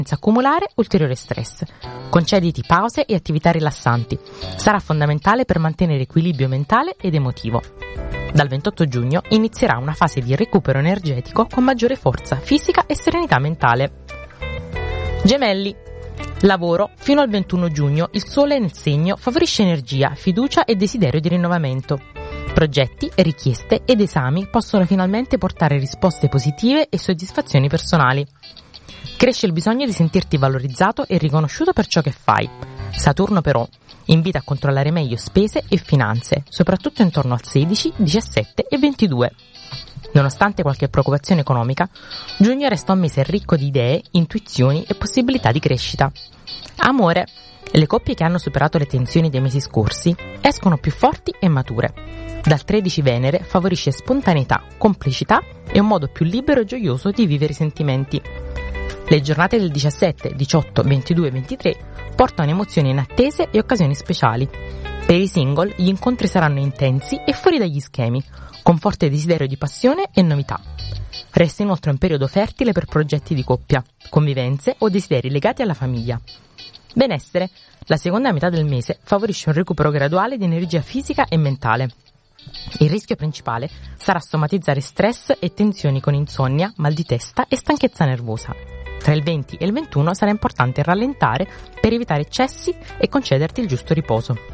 senza accumulare ulteriore stress. Concediti pause e attività rilassanti. Sarà fondamentale per mantenere equilibrio mentale ed emotivo. Dal 28 giugno inizierà una fase di recupero energetico con maggiore forza fisica e serenità mentale. Gemelli. Lavoro. Fino al 21 giugno il Sole nel segno favorisce energia, fiducia e desiderio di rinnovamento. Progetti, richieste ed esami possono finalmente portare risposte positive e soddisfazioni personali. Cresce il bisogno di sentirti valorizzato e riconosciuto per ciò che fai. Saturno però invita a controllare meglio spese e finanze, soprattutto intorno al 16, 17 e 22. Nonostante qualche preoccupazione economica, giugno resta un mese ricco di idee, intuizioni e possibilità di crescita. Amore. Le coppie che hanno superato le tensioni dei mesi scorsi escono più forti e mature. Dal 13 Venere favorisce spontaneità, complicità e un modo più libero e gioioso di vivere i sentimenti. Le giornate del 17, 18, 22 e 23 portano emozioni inattese e occasioni speciali. Per i single gli incontri saranno intensi e fuori dagli schemi, con forte desiderio di passione e novità. Resta inoltre un periodo fertile per progetti di coppia, convivenze o desideri legati alla famiglia. Benessere. La seconda metà del mese favorisce un recupero graduale di energia fisica e mentale. Il rischio principale sarà somatizzare stress e tensioni con insonnia, mal di testa e stanchezza nervosa. Tra il 20 e il 21 sarà importante rallentare per evitare eccessi e concederti il giusto riposo.